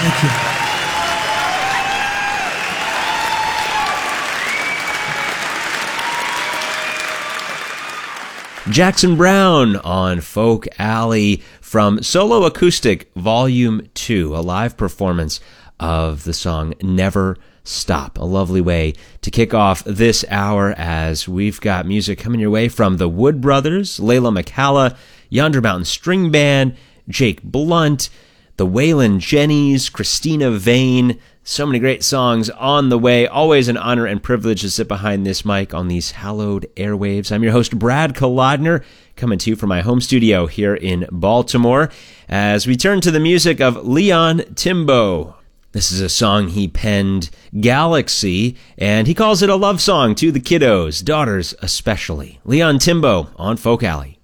Thank you. Jackson Browne on Folk Alley from Solo Acoustic Volume 2, a live performance of the song Never Stop. A lovely way to kick off this hour as we've got music coming your way from the Wood Brothers, Layla McCalla, Yonder Mountain String Band, Jake Blunt, the Waylon Jennys, Christina Vane. So many great songs on the way. Always an honor and privilege to sit behind this mic on these hallowed airwaves. I'm your host, Brad Kolodner, coming to you from my home studio here in Baltimore as we turn to the music of Leon Timbo. This is a song he penned, Galaxy, and he calls it a love song to the kiddos, daughters especially. Leon Timbo on Folk Alley.